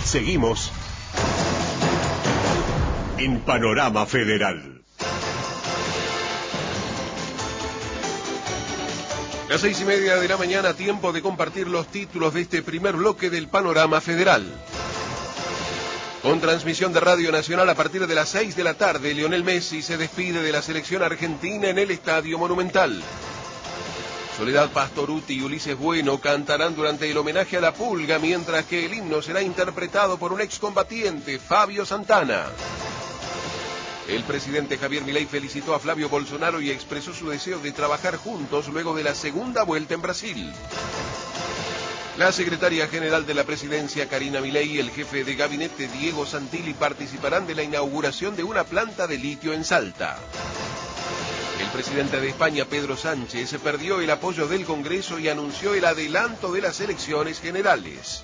Seguimos en Panorama Federal. Las 6:30 de la mañana, tiempo de compartir los títulos de este primer bloque del Panorama Federal. Con transmisión de Radio Nacional a partir de las 6 de la tarde, Lionel Messi se despide de la selección argentina en el Estadio Monumental. Soledad Pastorutti y Ulises Bueno cantarán durante el homenaje a la Pulga, mientras que el himno será interpretado por un excombatiente, Fabio Santana. El presidente Javier Milei felicitó a Flavio Bolsonaro y expresó su deseo de trabajar juntos luego de la segunda vuelta en Brasil. La secretaria general de la presidencia, Karina Milei, y el jefe de gabinete, Diego Santilli, participarán de la inauguración de una planta de litio en Salta. El presidente de España, Pedro Sánchez, perdió el apoyo del Congreso y anunció el adelanto de las elecciones generales.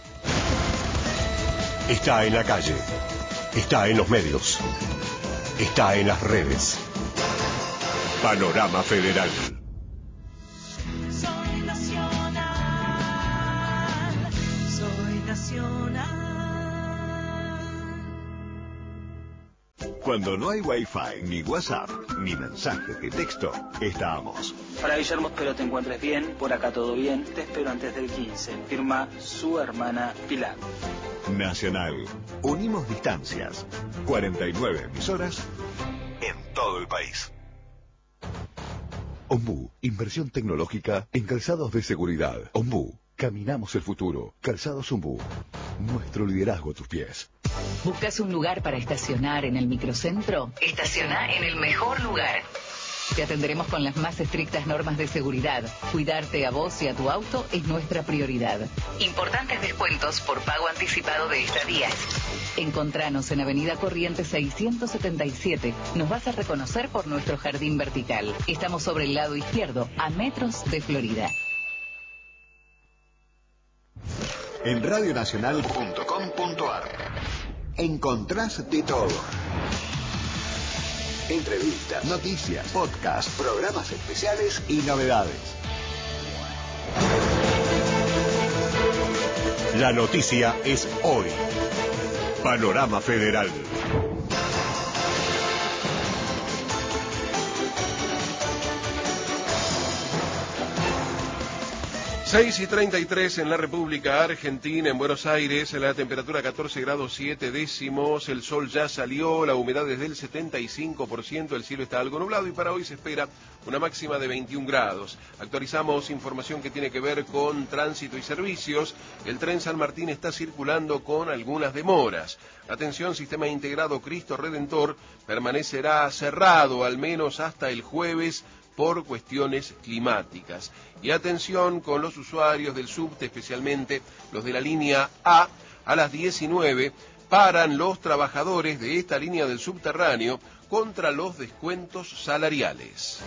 Está en la calle, está en los medios, está en las redes. Panorama Federal. Soy nacional, soy nacional. Cuando no hay Wi-Fi, ni WhatsApp, ni mensajes de texto, estamos. Hola Guillermo, espero te encuentres bien, por acá todo bien, te espero antes del 15, firma su hermana Pilar. Nacional, unimos distancias, 49 emisoras en todo el país. Ombú, inversión tecnológica en calzados de seguridad. Ombú, caminamos el futuro. Calzados Ombú, nuestro liderazgo a tus pies. ¿Buscas un lugar para estacionar en el microcentro? Estaciona en el mejor lugar. Te atenderemos con las más estrictas normas de seguridad. Cuidarte a vos y a tu auto es nuestra prioridad. Importantes descuentos por pago anticipado de estadías. Encontranos en Avenida Corrientes 677. Nos vas a reconocer por nuestro jardín vertical. Estamos sobre el lado izquierdo, a metros de Florida. En radionacional.com.ar encontrás de todo. Entrevistas, noticias, podcasts, programas especiales y novedades. La noticia es hoy. Panorama Federal. 6:33 en la República Argentina, en Buenos Aires, la temperatura 14 grados 7 décimos, el sol ya salió, la humedad es del 75%, el cielo está algo nublado y para hoy se espera una máxima de 21 grados. Actualizamos información que tiene que ver con tránsito y servicios. El tren San Martín está circulando con algunas demoras. Atención, sistema integrado Cristo Redentor permanecerá cerrado al menos hasta el jueves por cuestiones climáticas. Y atención con los usuarios del subte, especialmente los de la línea A las 19, paran los trabajadores de esta línea del subterráneo contra los descuentos salariales.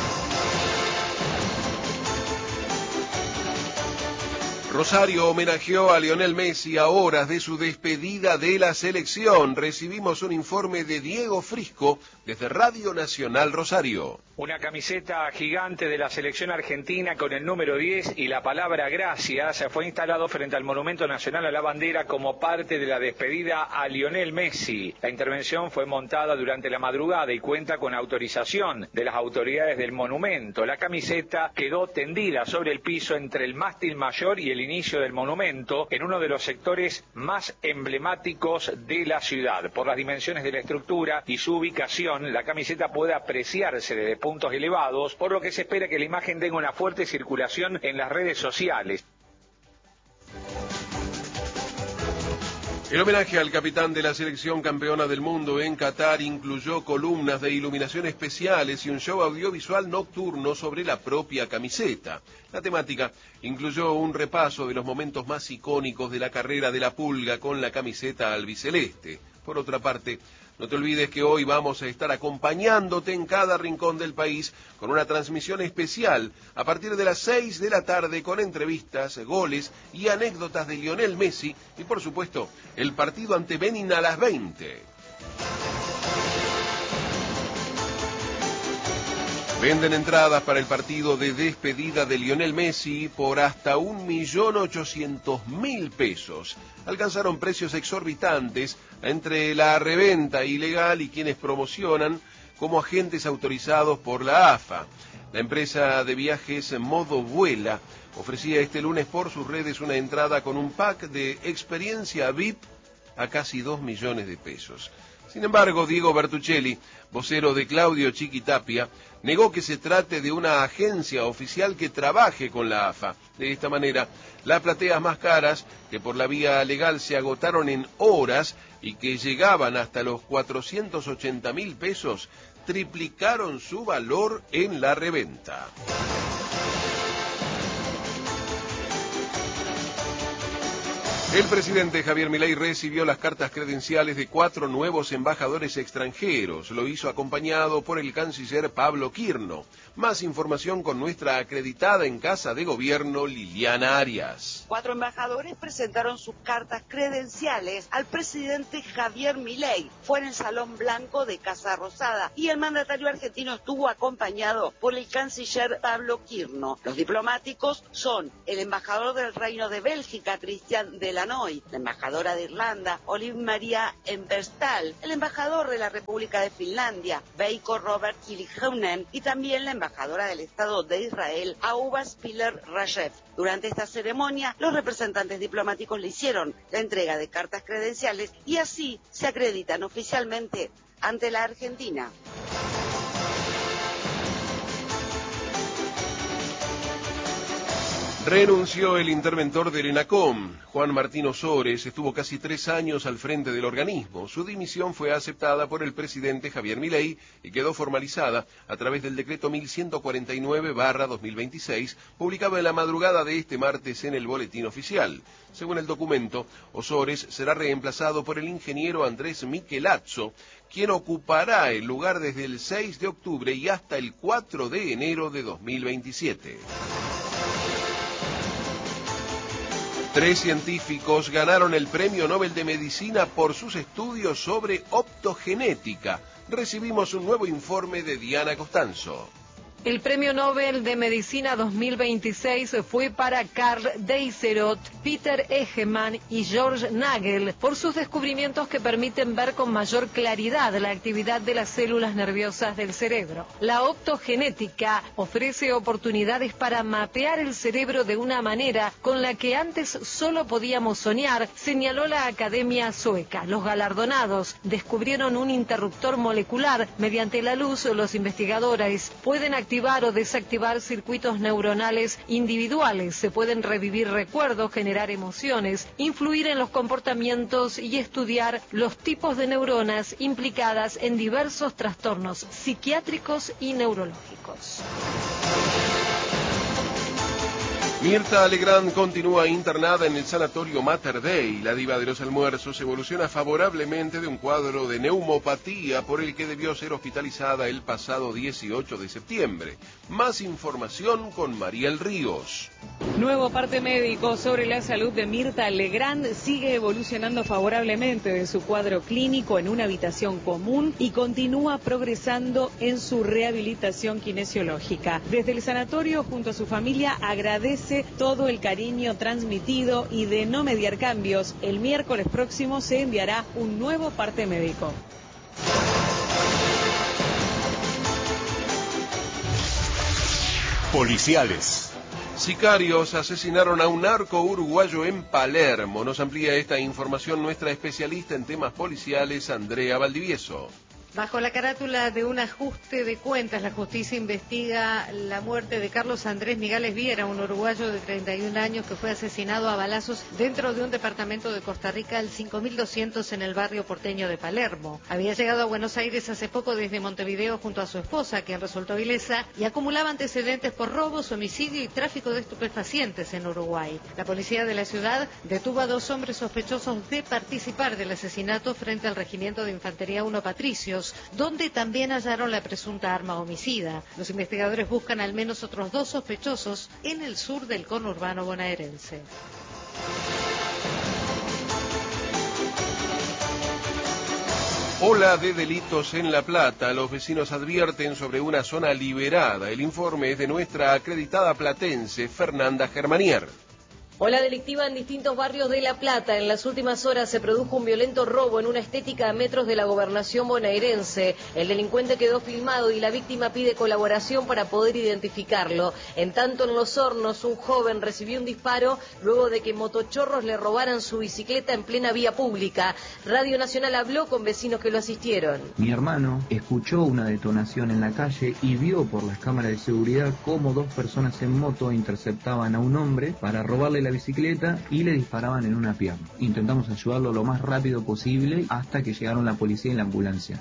Rosario homenajeó a Lionel Messi a horas de su despedida de la selección. Recibimos un informe de Diego Frisco desde Radio Nacional Rosario. Una camiseta gigante de la selección argentina con el número 10 y la palabra gracias fue instalado frente al Monumento Nacional a la Bandera como parte de la despedida a Lionel Messi. La intervención fue montada durante la madrugada y cuenta con autorización de las autoridades del monumento. La camiseta quedó tendida sobre el piso entre el mástil mayor y el inicio del monumento, en uno de los sectores más emblemáticos de la ciudad. Por las dimensiones de la estructura y su ubicación, la camiseta puede apreciarse desde puntos elevados, por lo que se espera que la imagen tenga una fuerte circulación en las redes sociales. El homenaje al capitán de la selección campeona del mundo en Qatar incluyó columnas de iluminación especiales y un show audiovisual nocturno sobre la propia camiseta. La temática incluyó un repaso de los momentos más icónicos de la carrera de la Pulga con la camiseta albiceleste. Por otra parte, no te olvides que hoy vamos a estar acompañándote en cada rincón del país con una transmisión especial a partir de las 6 de la tarde con entrevistas, goles y anécdotas de Lionel Messi y, por supuesto, el partido ante Benin a las 20. Venden entradas para el partido de despedida de Lionel Messi por hasta 1.800.000 pesos. Alcanzaron precios exorbitantes entre la reventa ilegal y quienes promocionan como agentes autorizados por la AFA. La empresa de viajes Modo Vuela ofrecía este lunes por sus redes una entrada con un pack de experiencia VIP a casi 2 millones de pesos. Sin embargo, Diego Bertuccelli, vocero de Claudio Chiquitapia, negó que se trate de una agencia oficial que trabaje con la AFA. De esta manera, las plateas más caras, que por la vía legal se agotaron en horas y que llegaban hasta los 480.000 pesos, triplicaron su valor en la reventa. El presidente Javier Milei recibió las cartas credenciales de 4 nuevos embajadores extranjeros. Lo hizo acompañado por el canciller Pablo Quirno. Más información con nuestra acreditada en Casa de Gobierno, Liliana Arias. 4 embajadores presentaron sus cartas credenciales al presidente Javier Milei. Fue en el Salón Blanco de Casa Rosada y el mandatario argentino estuvo acompañado por el canciller Pablo Quirno. Los diplomáticos son el embajador del Reino de Bélgica, Cristian Delanoy, la embajadora de Irlanda, Olive Maria Emberstal, el embajador de la República de Finlandia, Veikko Robert Kiljunen, y también la embajadora del Estado de Israel, Ahuva Spiller Rajev. Durante esta ceremonia, los representantes diplomáticos le hicieron la entrega de cartas credenciales y así se acreditan oficialmente ante la Argentina. Renunció el interventor del ENACOM. Juan Martín Osores estuvo casi 3 años al frente del organismo. Su dimisión fue aceptada por el presidente Javier Milei y quedó formalizada a través del decreto 1149/2026, publicado en la madrugada de este martes en el Boletín Oficial. Según el documento, Osores será reemplazado por el ingeniero Andrés Michelazzo, quien ocupará el lugar desde el 6 de octubre y hasta el 4 de enero de 2027. 3 científicos ganaron el Premio Nobel de Medicina por sus estudios sobre optogenética. Recibimos un nuevo informe de Diana Costanzo. El Premio Nobel de Medicina 2026 fue para Karl Deisserot, Peter Egeman y George Nagel por sus descubrimientos que permiten ver con mayor claridad la actividad de las células nerviosas del cerebro. La optogenética ofrece oportunidades para mapear el cerebro de una manera con la que antes solo podíamos soñar, señaló la Academia Sueca. Los galardonados descubrieron un interruptor molecular. Mediante la luz, los investigadores pueden activar o desactivar circuitos neuronales individuales, se pueden revivir recuerdos, generar emociones, influir en los comportamientos y estudiar los tipos de neuronas implicadas en diversos trastornos psiquiátricos y neurológicos. Mirta Legrand continúa internada en el sanatorio Mater Dei. La diva de los almuerzos evoluciona favorablemente de un cuadro de neumopatía por el que debió ser hospitalizada el pasado 18 de septiembre. Más información con Mariel Ríos. Nuevo parte médico sobre la salud de Mirta Legrand. Sigue evolucionando favorablemente de su cuadro clínico en una habitación común y continúa progresando en su rehabilitación kinesiológica. Desde el sanatorio, junto a su familia, agradece todo el cariño transmitido y de no mediar cambios. El miércoles próximo se enviará un nuevo parte médico. Policiales. Sicarios asesinaron a un narco uruguayo en Palermo. Nos amplía esta información nuestra especialista en temas policiales, Andrea Valdivieso. Bajo la carátula de un ajuste de cuentas, la justicia investiga la muerte de Carlos Andrés Migales Viera, un uruguayo de 31 años que fue asesinado a balazos dentro de un departamento de Costa Rica, el 5200 en el barrio porteño de Palermo. Había llegado a Buenos Aires hace poco desde Montevideo junto a su esposa, quien resultó ilesa, y acumulaba antecedentes por robos, homicidio y tráfico de estupefacientes en Uruguay. La policía de la ciudad detuvo a 2 hombres sospechosos de participar del asesinato frente al Regimiento de Infantería 1 Patricios, donde también hallaron la presunta arma homicida. Los investigadores buscan al menos otros 2 sospechosos en el sur del conurbano bonaerense. Ola de delitos en La Plata. Los vecinos advierten sobre una zona liberada. El informe es de nuestra acreditada platense, Fernanda Germanier. Ola delictiva en distintos barrios de La Plata. En las últimas horas se produjo un violento robo en una estética a metros de la gobernación bonaerense. El delincuente quedó filmado y la víctima pide colaboración para poder identificarlo. En tanto, en Los Hornos, un joven recibió un disparo luego de que motochorros le robaran su bicicleta en plena vía pública. Radio Nacional habló con vecinos que lo asistieron. Mi hermano escuchó una detonación en la calle y vio por las cámaras de seguridad cómo dos personas en moto interceptaban a un hombre para robarle la bicicleta y le disparaban en una pierna. Intentamos ayudarlo lo más rápido posible hasta que llegaron la policía y la ambulancia.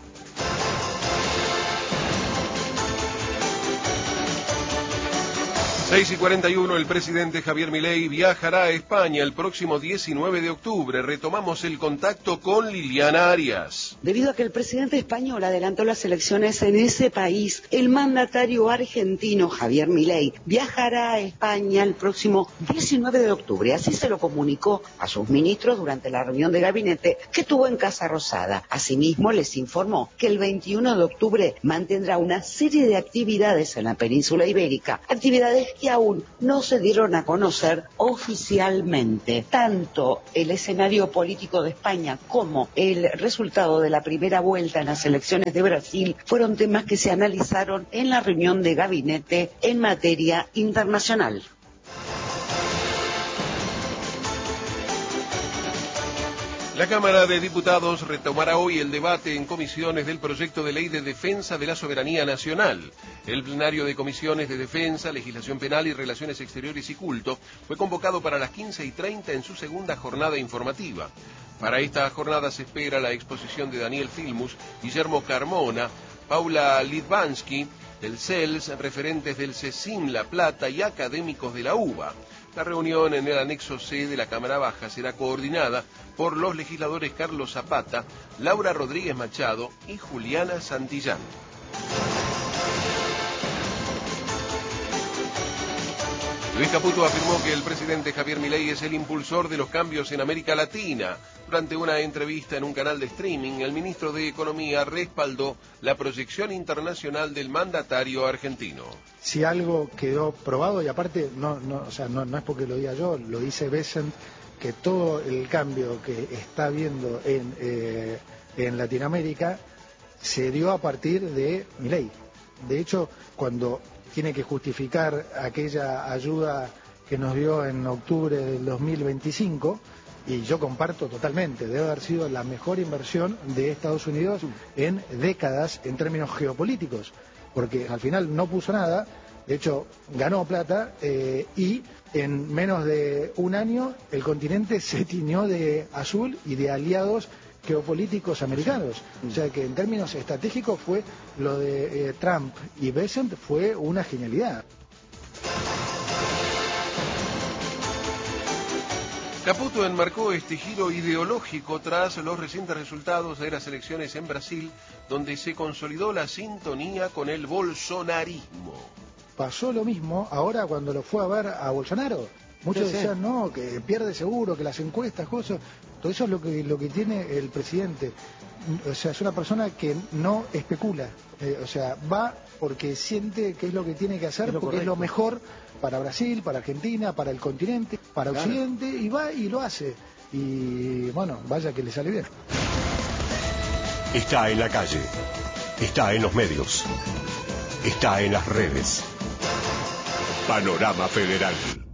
6:41, el presidente Javier Milei viajará a España el próximo 19 de octubre. Retomamos el contacto con Liliana Arias. Debido a que el presidente español adelantó las elecciones en ese país, el mandatario argentino Javier Milei viajará a España el próximo 19 de octubre. Así se lo comunicó a sus ministros durante la reunión de gabinete que tuvo en Casa Rosada. Asimismo, les informó que el 21 de octubre mantendrá una serie de actividades en la península ibérica, actividades que aún no se dieron a conocer oficialmente. Tanto el escenario político de España como el resultado de la primera vuelta en las elecciones de Brasil fueron temas que se analizaron en la reunión de gabinete en materia internacional. La Cámara de Diputados retomará hoy el debate en comisiones del proyecto de ley de defensa de la soberanía nacional. El plenario de comisiones de defensa, legislación penal y relaciones exteriores y culto fue convocado para las 15:30 en su segunda jornada informativa. Para esta jornada se espera la exposición de Daniel Filmus, Guillermo Carmona, Paula Litvansky, del CELS, referentes del CECIM La Plata y académicos de la UBA. La reunión en el anexo C de la Cámara Baja será coordinada por los legisladores Carlos Zapata, Laura Rodríguez Machado y Juliana Santillán. Luis Caputo afirmó que el presidente Javier Milei es el impulsor de los cambios en América Latina. Durante una entrevista en un canal de streaming, el ministro de Economía respaldó la proyección internacional del mandatario argentino. Si algo quedó probado, y aparte no es porque lo diga yo, lo dice Bessent, que todo el cambio que está habiendo en Latinoamérica se dio a partir de Milei. De hecho, cuando tiene que justificar aquella ayuda que nos dio en octubre del 2025, y yo comparto totalmente, debe haber sido la mejor inversión de Estados Unidos en décadas en términos geopolíticos, porque al final no puso nada, de hecho ganó plata y en menos de un año el continente se tiñó de azul y de aliados geopolíticos americanos. O sea que en términos estratégicos fue lo de Trump y Bessent fue una genialidad. Caputo enmarcó este giro ideológico tras los recientes resultados de las elecciones en Brasil, donde se consolidó la sintonía con el bolsonarismo. Pasó lo mismo ahora cuando lo fue a ver a Bolsonaro. Muchos decían, no, que pierde seguro, que las encuestas, cosas. Todo eso es lo que tiene el presidente. O sea, es una persona que no especula. O sea, va porque siente que es lo que tiene que hacer, porque es lo mejor para Brasil, para Argentina, para el continente, para Occidente, y va y lo hace. Y bueno, vaya que le sale bien. Está en la calle, está en los medios, está en las redes. Panorama Federal.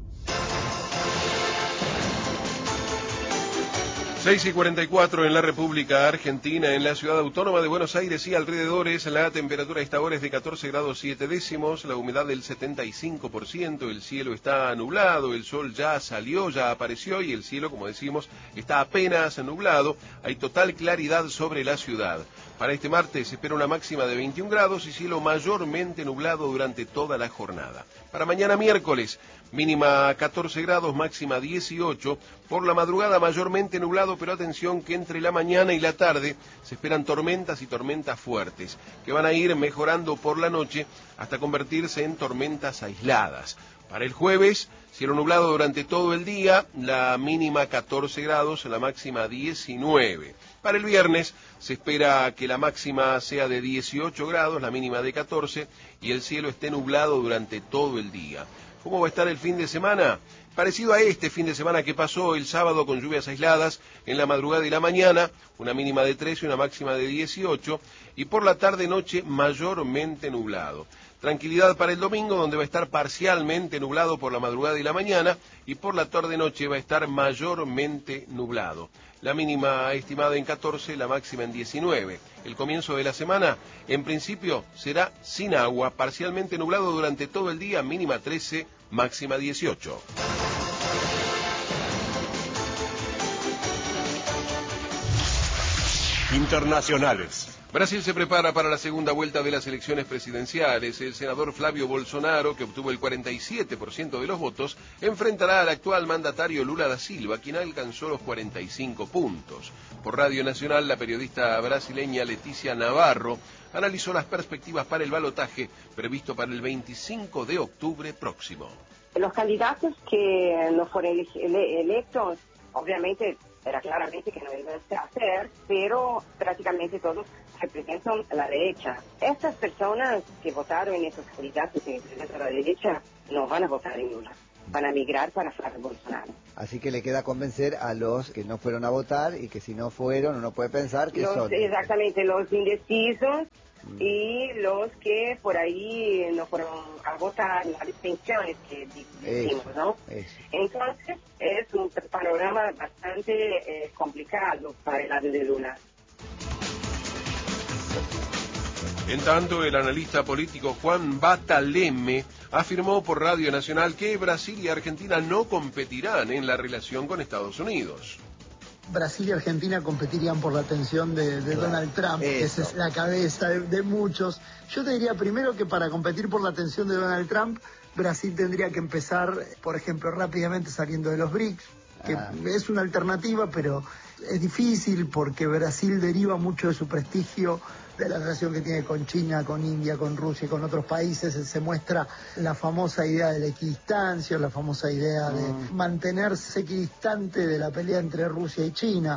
6:44 en la República Argentina, en la ciudad autónoma de Buenos Aires y alrededores, la temperatura a esta hora es de 14 grados 7 décimos, la humedad del 75%, el cielo está nublado, el sol ya salió, ya apareció y el cielo, como decimos, está apenas nublado, hay total claridad sobre la ciudad. Para este martes se espera una máxima de 21 grados y cielo mayormente nublado durante toda la jornada. Para mañana miércoles, mínima 14 grados, máxima 18, por la madrugada mayormente nublado, pero atención que entre la mañana y la tarde se esperan tormentas y tormentas fuertes, que van a ir mejorando por la noche hasta convertirse en tormentas aisladas. Para el jueves, cielo nublado durante todo el día, la mínima 14 grados, la máxima 19. Para el viernes se espera que la máxima sea de 18 grados, la mínima de 14, y el cielo esté nublado durante todo el día. ¿Cómo va a estar el fin de semana? Parecido a este fin de semana que pasó el sábado, con lluvias aisladas en la madrugada y la mañana, una mínima de 13 y una máxima de 18, y por la tarde-noche mayormente nublado. Tranquilidad para el domingo, donde va a estar parcialmente nublado por la madrugada y la mañana, y por la tarde-noche va a estar mayormente nublado. La mínima estimada en 14, la máxima en 19. El comienzo de la semana, en principio, será sin agua, parcialmente nublado durante todo el día, mínima 13, máxima 18. Internacionales. Brasil se prepara para la segunda vuelta de las elecciones presidenciales. El senador Flavio Bolsonaro, que obtuvo el 47% de los votos, enfrentará al actual mandatario Lula da Silva, quien alcanzó los 45 puntos. Por Radio Nacional, la periodista brasileña Leticia Navarro analizó las perspectivas para el balotaje previsto para el 25 de octubre próximo. Los candidatos que no fueron electos, obviamente, era claramente que no iban a hacer, pero prácticamente todos representan la derecha. Estas personas que votaron en esos candidatos que representan la derecha no van a votar en Lula, van a migrar para Flavio Bolsonaro. Así que le queda convencer a los que no fueron a votar y que si no fueron uno puede pensar que son... Exactamente, los indecisos y los que por ahí no fueron a votar, las abstenciones que decimos, ¿no? Entonces es un panorama bastante complicado para el lado de Lula. En tanto, el analista político Juan Bataleme afirmó por Radio Nacional que Brasil y Argentina no competirán en la relación con Estados Unidos. Brasil y Argentina competirían por la atención de Donald Trump, esa es la cabeza de muchos. Yo te diría primero que para competir por la atención de Donald Trump, Brasil tendría que empezar, por ejemplo, rápidamente saliendo de los BRICS, que es una alternativa, pero es difícil porque Brasil deriva mucho de su prestigio de la relación que tiene con China, con India, con Rusia y con otros países. Se muestra la famosa idea de la equidistancia, la famosa idea de mantenerse equidistante de la pelea entre Rusia y China.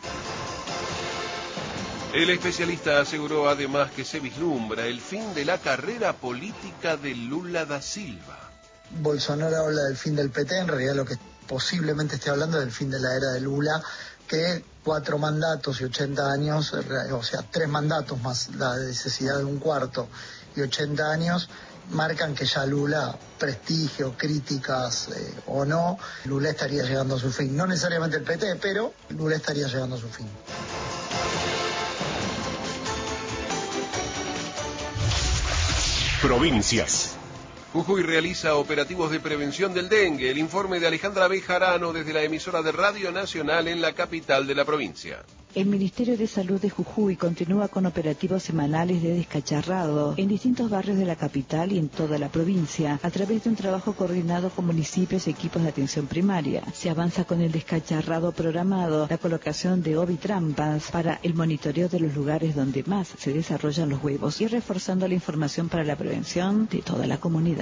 El especialista aseguró además que se vislumbra el fin de la carrera política de Lula da Silva. Bolsonaro habla del fin del PT, en realidad lo que posiblemente esté hablando es del fin de la era de Lula, que 4 mandatos y 80 años, o sea, 3 mandatos más la necesidad de un cuarto y 80 años, marcan que ya Lula, prestigio, críticas o no, Lula estaría llegando a su fin. No necesariamente el PT, pero Lula estaría llegando a su fin. Provincias. Jujuy realiza operativos de prevención del dengue. El informe de Alejandra Bejarano desde la emisora de Radio Nacional en la capital de la provincia. El Ministerio de Salud de Jujuy continúa con operativos semanales de descacharrado en distintos barrios de la capital y en toda la provincia, a través de un trabajo coordinado con municipios y equipos de atención primaria. Se avanza con el descacharrado programado, la colocación de ovitrampas para el monitoreo de los lugares donde más se desarrollan los huevos y reforzando la información para la prevención de toda la comunidad.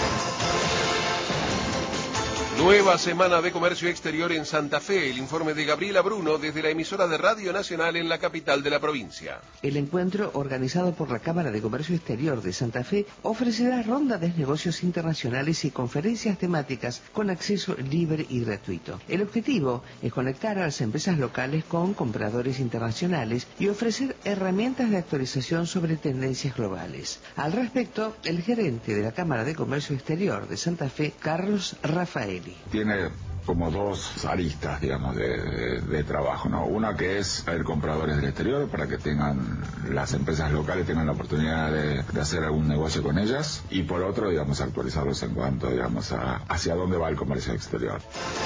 Nueva semana de comercio exterior en Santa Fe. El informe de Gabriela Bruno desde la emisora de Radio Nacional en la capital de la provincia. El encuentro, organizado por la Cámara de Comercio Exterior de Santa Fe, ofrecerá rondas de negocios internacionales y conferencias temáticas con acceso libre y gratuito. El objetivo es conectar a las empresas locales con compradores internacionales y ofrecer herramientas de actualización sobre tendencias globales. Al respecto, el gerente de la Cámara de Comercio Exterior de Santa Fe, Carlos Rafaeli. Tiene como 2 aristas, digamos, de trabajo, ¿no? Una que es traer compradores del exterior para que las empresas locales tengan la oportunidad de hacer algún negocio con ellas, y por otro, digamos, actualizarlos en cuanto, digamos, hacia dónde va el comercio exterior.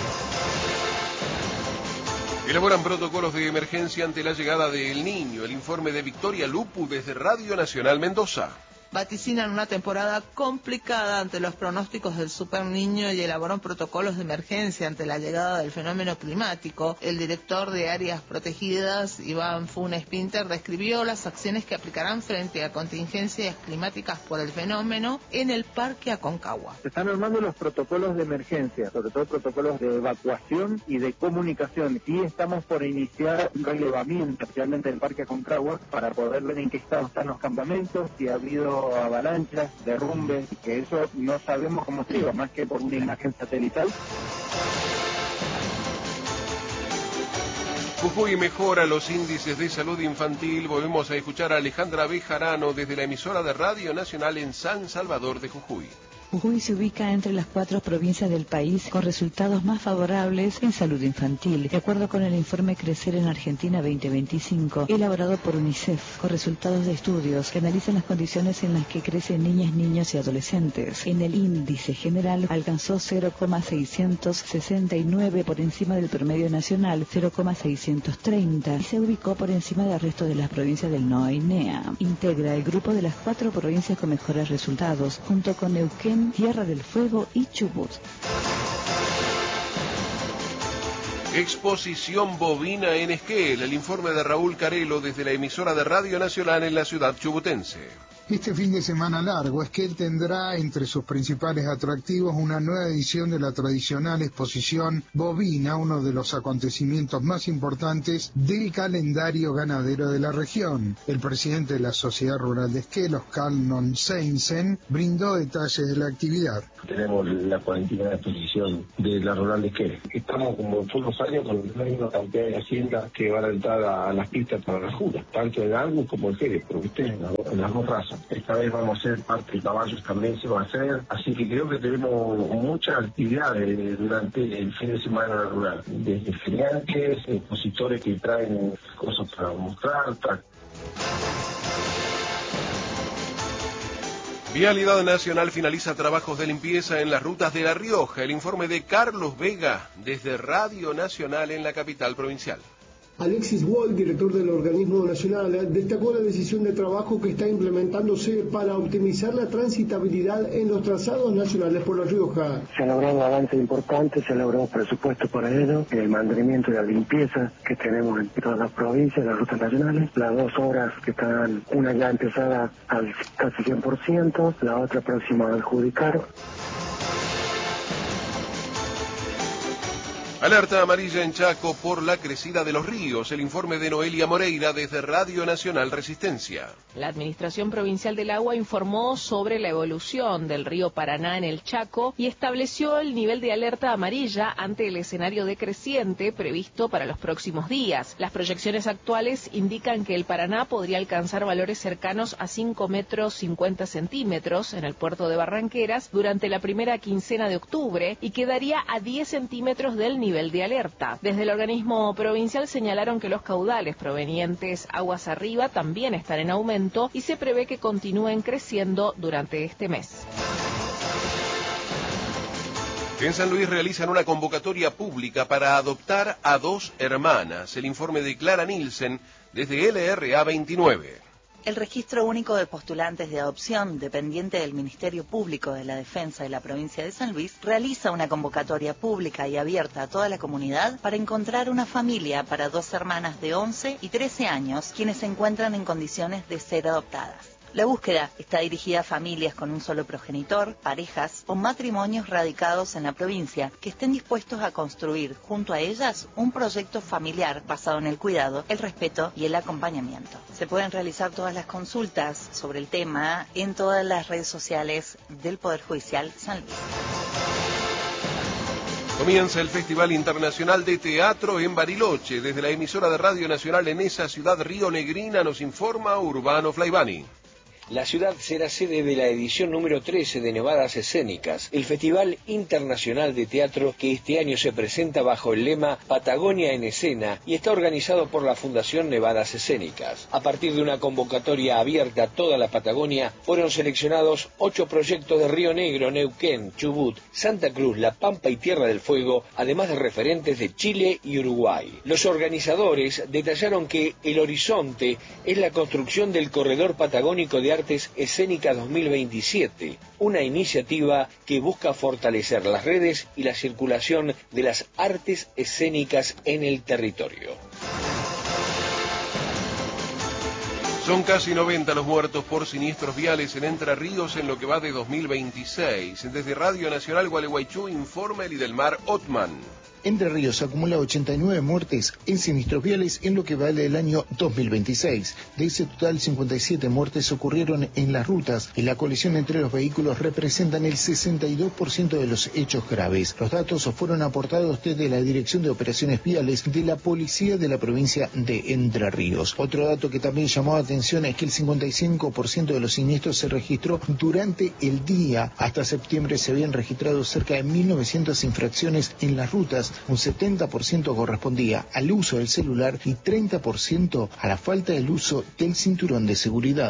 Elaboran protocolos de emergencia ante la llegada de El Niño. El informe de Victoria Lupu desde Radio Nacional Mendoza. vaticinan una temporada complicada ante los pronósticos del Super Niño y elaboran protocolos de emergencia ante la llegada del fenómeno climático. El director de Áreas Protegidas, Iván Funes Pinter, describió las acciones que aplicarán frente a contingencias climáticas por el fenómeno en el Parque Aconcagua. Se están armando los protocolos de emergencia, sobre todo protocolos de evacuación y de comunicación, y estamos por iniciar un relevamiento, especialmente en el Parque Aconcagua, para poder ver en qué estado están los campamentos, si ha habido avalanchas, derrumbes, que eso no sabemos cómo se iba, más que por una imagen satelital. Jujuy mejora los índices de salud infantil. Volvemos a escuchar a Alejandra Bejarano desde la emisora de Radio Nacional en San Salvador de Jujuy. Jujuy se ubica entre las 4 provincias del país con resultados más favorables en salud infantil, de acuerdo con el informe Crecer en Argentina 2025, elaborado por UNICEF, con resultados de estudios que analizan las condiciones en las que crecen niñas, niños y adolescentes. En el índice general alcanzó 0,669 por encima del promedio nacional, 0,630, y se ubicó por encima del resto de las provincias del NOA y NEA. Integra el grupo de las 4 provincias con mejores resultados, junto con Neuquén, Tierra del Fuego y Chubut. Exposición bovina en Esquel. El informe de Raúl Carelo desde la emisora de Radio Nacional en la ciudad chubutense. Este fin de semana largo, Esquel tendrá entre sus principales atractivos una nueva edición de la tradicional exposición bovina, uno de los acontecimientos más importantes del calendario ganadero de la región. El presidente de la Sociedad Rural de Esquel, Oscar Nonseinsen, brindó detalles de la actividad. Tenemos la 40ª exposición de la Rural de Esquel. Estamos como todos los años con la misma cantidad de haciendas que van a entrar a las pistas para la jura, tanto el Angus como el Jerez, pero viste, en las dos razas. Esta vez vamos a hacer parte de caballos, también se va a hacer, así que creo que tenemos muchas actividades durante el fin de semana rural, desde feriantes, expositores que traen cosas para mostrar. Vialidad Nacional finaliza trabajos de limpieza en las rutas de La Rioja. El informe de Carlos Vega desde Radio Nacional en la capital provincial. Alexis Wall, director del organismo nacional, destacó la decisión de trabajo que está implementándose para optimizar la transitabilidad en los trazados nacionales por La Rioja. Se ha logrado un avance importante, se ha logrado un presupuesto para ello, el mantenimiento y la limpieza que tenemos en todas las provincias, las rutas nacionales, las 2 obras que están, una ya empezada al casi 100%, la otra próxima a adjudicar. Alerta amarilla en Chaco por la crecida de los ríos. El informe de Noelia Moreira desde Radio Nacional Resistencia. La Administración Provincial del Agua informó sobre la evolución del río Paraná en el Chaco y estableció el nivel de alerta amarilla ante el escenario decreciente previsto para los próximos días. Las proyecciones actuales indican que el Paraná podría alcanzar valores cercanos a 5 metros 50 centímetros en el puerto de Barranqueras durante la primera quincena de octubre y quedaría a 10 centímetros del nivel de alerta. Desde el organismo provincial señalaron que los caudales provenientes aguas arriba también están en aumento y se prevé que continúen creciendo durante este mes. En San Luis realizan una convocatoria pública para adoptar a 2 hermanas. El informe de Clara Nielsen desde LRA 29. El Registro Único de Postulantes de Adopción, dependiente del Ministerio Público de la Defensa de la provincia de San Luis, realiza una convocatoria pública y abierta a toda la comunidad para encontrar una familia para 2 hermanas de 11 y 13 años, quienes se encuentran en condiciones de ser adoptadas. La búsqueda está dirigida a familias con un solo progenitor, parejas o matrimonios radicados en la provincia que estén dispuestos a construir junto a ellas un proyecto familiar basado en el cuidado, el respeto y el acompañamiento. Se pueden realizar todas las consultas sobre el tema en todas las redes sociales del Poder Judicial San Luis. Comienza el Festival Internacional de Teatro en Bariloche. Desde la emisora de Radio Nacional en esa ciudad rionegrina nos informa Urbano Flaivani. La ciudad será sede de la edición número 13 de Nevadas Escénicas, el Festival Internacional de Teatro que este año se presenta bajo el lema Patagonia en Escena y está organizado por la Fundación Nevadas Escénicas. A partir de una convocatoria abierta a toda la Patagonia, fueron seleccionados 8 proyectos de Río Negro, Neuquén, Chubut, Santa Cruz, La Pampa y Tierra del Fuego, además de referentes de Chile y Uruguay. Los organizadores detallaron que el horizonte es la construcción del corredor patagónico de Artes Escénicas 2027, una iniciativa que busca fortalecer las redes y la circulación de las artes escénicas en el territorio. Son casi 90 los muertos por siniestros viales en Entre Ríos en lo que va de 2026. Desde Radio Nacional Gualeguaychú informa el Idelmar Otman. Entre Ríos acumula 89 muertes en siniestros viales en lo que va del año 2026. De ese total, 57 muertes ocurrieron en las rutas. En la colisión entre los vehículos representan el 62% de los hechos graves. Los datos fueron aportados desde la Dirección de Operaciones Viales de la Policía de la provincia de Entre Ríos. Otro dato que también llamó la atención es que el 55% de los siniestros se registró durante el día. Hasta septiembre se habían registrado cerca de 1.900 infracciones en las rutas. Un 70% correspondía al uso del celular y 30% a la falta del uso del cinturón de seguridad.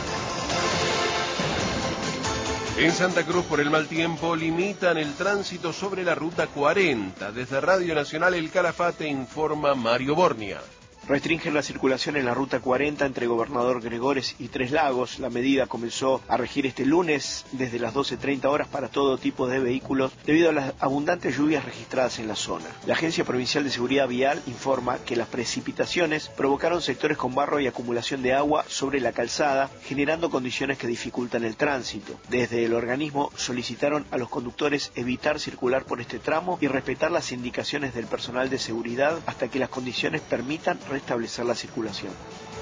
En Santa Cruz, por el mal tiempo, limitan el tránsito sobre la Ruta 40. Desde Radio Nacional El Calafate informa Mario Bornia. Restringen la circulación en la Ruta 40 entre Gobernador Gregores y Tres Lagos. La medida comenzó a regir este lunes desde las 12:30 horas para todo tipo de vehículos debido a las abundantes lluvias registradas en la zona. La Agencia Provincial de Seguridad Vial informa que las precipitaciones provocaron sectores con barro y acumulación de agua sobre la calzada, generando condiciones que dificultan el tránsito. Desde el organismo solicitaron a los conductores evitar circular por este tramo y respetar las indicaciones del personal de seguridad hasta que las condiciones permitan restablecer la circulación.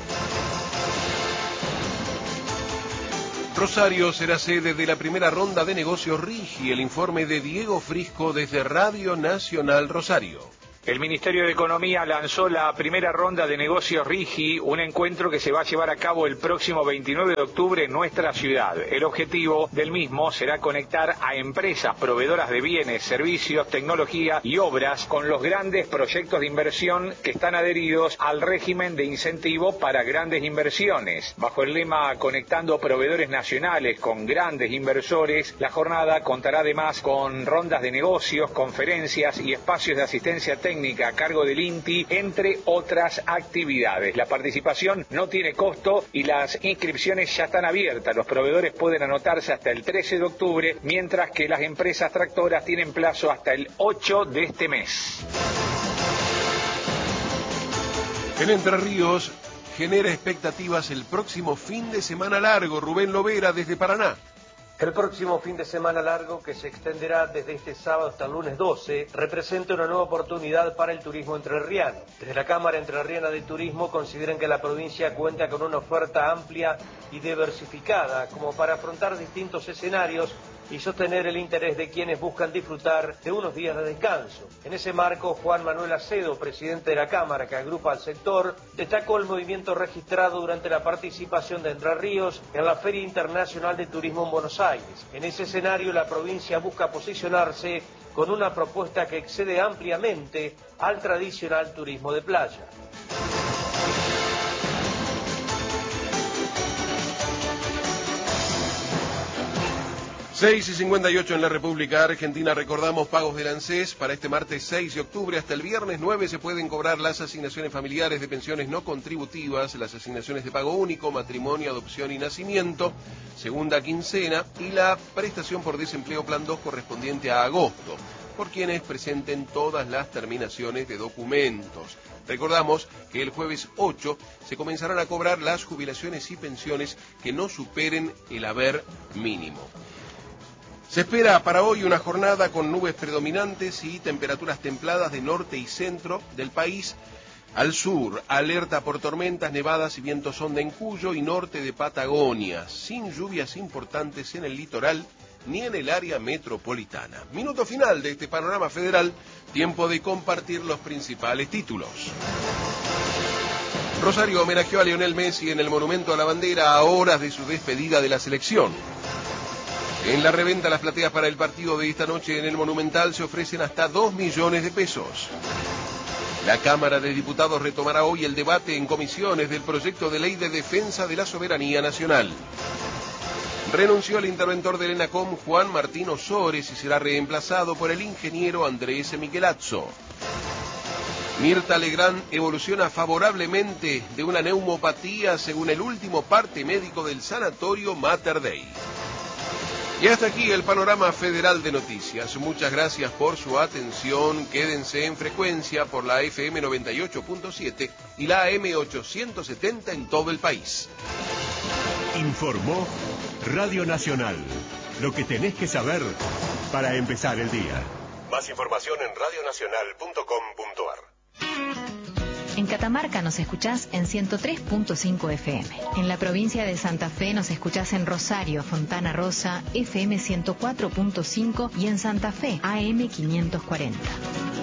Rosario será sede de la primera ronda de negocios RIGI. El informe de Diego Frisco desde Radio Nacional Rosario. El Ministerio de Economía lanzó la primera ronda de negocios RIGI, un encuentro que se va a llevar a cabo el próximo 29 de octubre en nuestra ciudad. El objetivo del mismo será conectar a empresas proveedoras de bienes, servicios, tecnología y obras con los grandes proyectos de inversión que están adheridos al régimen de incentivo para grandes inversiones. Bajo el lema Conectando proveedores nacionales con grandes inversores, la jornada contará además con rondas de negocios, conferencias y espacios de asistencia técnica a cargo del INTI, entre otras actividades. La participación no tiene costo y las inscripciones ya están abiertas. Los proveedores pueden anotarse hasta el 13 de octubre, mientras que las empresas tractoras tienen plazo hasta el 8 de este mes. En Entre Ríos genera expectativas el próximo fin de semana largo. Rubén Lovera desde Paraná. El próximo fin de semana largo, que se extenderá desde este sábado hasta el lunes 12, representa una nueva oportunidad para el turismo entrerriano. Desde la Cámara Entrerriana de Turismo consideran que la provincia cuenta con una oferta amplia y diversificada como para afrontar distintos escenarios y sostener el interés de quienes buscan disfrutar de unos días de descanso. En ese marco, Juan Manuel Acedo, presidente de la Cámara que agrupa al sector, destacó el movimiento registrado durante la participación de Entre Ríos en la Feria Internacional de Turismo en Buenos Aires. En ese escenario, la provincia busca posicionarse con una propuesta que excede ampliamente al tradicional turismo de playa. 6:58 en la República Argentina. Recordamos pagos del ANSES para este martes 6 de octubre. Hasta el viernes 9 se pueden cobrar las asignaciones familiares de pensiones no contributivas, las asignaciones de pago único, matrimonio, adopción y nacimiento, segunda quincena, y la prestación por desempleo plan 2 correspondiente a agosto, por quienes presenten todas las terminaciones de documentos. Recordamos que el jueves 8 se comenzarán a cobrar las jubilaciones y pensiones que no superen el haber mínimo. Se espera para hoy una jornada con nubes predominantes y temperaturas templadas de norte y centro del país. Al sur, alerta por tormentas, nevadas y vientos sonda en Cuyo y norte de Patagonia, sin lluvias importantes en el litoral ni en el área metropolitana. Minuto final de este panorama federal, tiempo de compartir los principales títulos. Rosario homenajeó a Lionel Messi en el Monumento a la Bandera a horas de su despedida de la selección. En la reventa, las plateas para el partido de esta noche en el Monumental se ofrecen hasta 2 millones de pesos. La Cámara de Diputados retomará hoy el debate en comisiones del proyecto de ley de defensa de la soberanía nacional. Renunció el interventor del ENACOM, Juan Martín Osores, y será reemplazado por el ingeniero Andrés Michelazzo. Mirta Legrand evoluciona favorablemente de una neumopatía según el último parte médico del sanatorio Mater Dei. Y hasta aquí el panorama federal de noticias. Muchas gracias por su atención. Quédense en frecuencia por la FM 98.7 y la AM 870 en todo el país. Informó Radio Nacional. Lo que tenés que saber para empezar el día. Más información en radionacional.com.ar. En Catamarca nos escuchás en 103.5 FM. En la provincia de Santa Fe nos escuchás en Rosario, Fontana Rosa, FM 104.5 y en Santa Fe, AM 540.